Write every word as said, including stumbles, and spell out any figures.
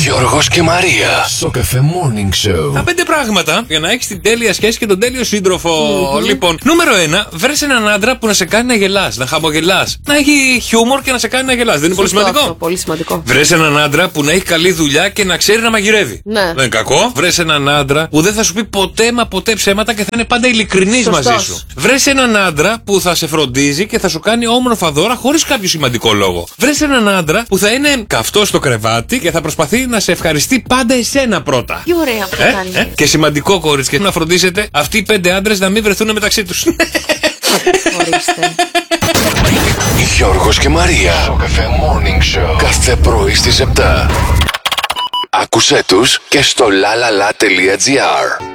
Γιώργος και Μαρία. Σοκαφέ Morning Show. Τα πέντε πράγματα για να έχεις την τέλεια σχέση και τον τέλειο σύντροφο. Mm-hmm. Λοιπόν, νούμερο ένα, βρες έναν άντρα που να σε κάνει να γελάς, να χαμογελάς. Να έχει χιούμορ και να σε κάνει να γελάς. Δεν είναι πολύ σημαντικό? Αυτό, πολύ σημαντικό. Βρες έναν άντρα που να έχει καλή δουλειά και να ξέρει να μαγειρεύει. Ναι. Δεν είναι κακό. Βρες έναν άντρα που δεν θα σου πει ποτέ μα ποτέ ψέματα και θα είναι πάντα ειλικρινής μαζί σου. Βρες έναν άντρα που θα σε φροντίζει και θα σου κάνει όμορφα δώρα χωρίς κάποιο σημαντικό λόγο. Βρες έναν άντρα που θα είναι καυτός στο κρεβάτι και θα προσπαθεί να σε ευχαριστεί πάντα εσένα πρώτα. Τι ωραία αυτό ε, κάνει. Ε, και σημαντικό, κορίτσια, να φροντίσετε αυτοί οι πέντε άντρες να μην βρεθούν μεταξύ τους. Ορίστε. Γιώργος και Μαρία. Σοκαφέ Morning Show. Κάθε πρωί στις επτά. Άκουσέ τους και στο lalala.gr.